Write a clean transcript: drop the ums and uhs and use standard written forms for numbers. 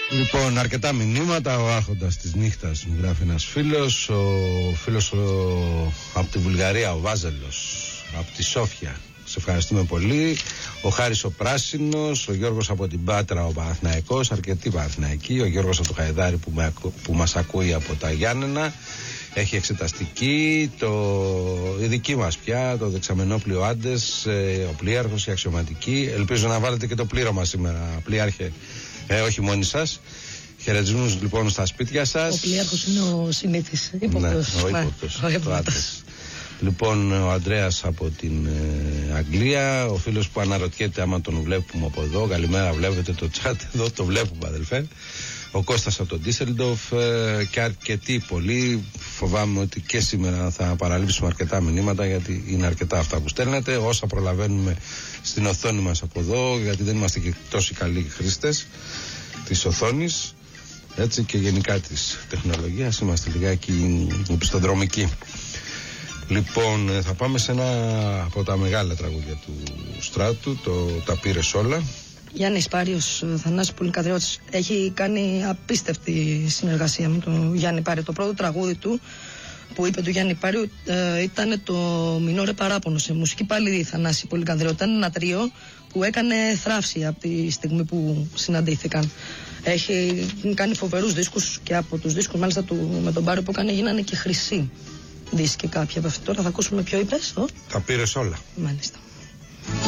Λοιπόν, αρκετά μηνύματα. Ο άρχοντας της νύχτας μου γράφει ένας φίλος. Ο φίλος από τη Βουλγαρία, ο Βάζελος, από τη Σόφια. Σε ευχαριστούμε πολύ. Ο Χάρης ο Πράσινος, ο Γιώργος από την Πάτρα, ο Παναθηναϊκός, αρκετοί Παναθηναϊκοί. Ο Γιώργος από το Χαϊδάρι που μας ακούει από τα Γιάννενα. Έχει εξεταστική. Η δική μας πια, το δεξαμενόπλιο Άντες, ο πλοίαρχος, η αξιωματική. Ελπίζω να βάλετε και το πλήρωμα σήμερα, πλοίαρχε. Όχι μόνοι σας. Χαιρετισμούς λοιπόν στα σπίτια σας. Ο πλοίαρχος είναι ο συνήθις ύποπτος. Ναι, ο ύποπτος. Λοιπόν, ο Ανδρέας από την Αγγλία, ο φίλος που αναρωτιέται άμα τον βλέπουμε από εδώ. Καλημέρα, βλέπετε το chat εδώ, το βλέπουμε αδελφέ. Ο Κώστας από τον Ντίσελντοφ και αρκετοί πολλοί. Φοβάμαι ότι και σήμερα θα παραλείψουμε αρκετά μηνύματα, γιατί είναι αρκετά αυτά που στέλνετε. Όσα προλαβαίνουμε στην οθόνη μας από εδώ, γιατί δεν είμαστε και τόσοι καλοί χρήστες της οθόνης, έτσι, και γενικά της τεχνολογίας. Είμαστε λιγάκι οπισθοδρομικοί. Λοιπόν, θα πάμε σε ένα από τα μεγάλα τραγούδια του Στράτου, Τα πήρες όλα. Γιάννης Πάριος, Θανάσης Πολυκαδριώτης, έχει κάνει απίστευτη συνεργασία με τον Γιάννη Πάριο. Το πρώτο τραγούδι του που είπε του Γιάννη Πάριου ήταν το Μινόρε Παράπονο, σε μουσική πάλι Θανάση Πολυκαδριώτη. Ήταν ένα τρίο που έκανε θράψη από τη στιγμή που συναντήθηκαν. Έχει κάνει φοβερούς δίσκους και από τους δίσκους μάλιστα με τον Πάριο που έκανε γίνανε και χρυσή δίσκοι κάποια από αυτά. Τώρα θα ακούσουμε ποιο είπες. Τα πήρες όλα. Μάλιστα.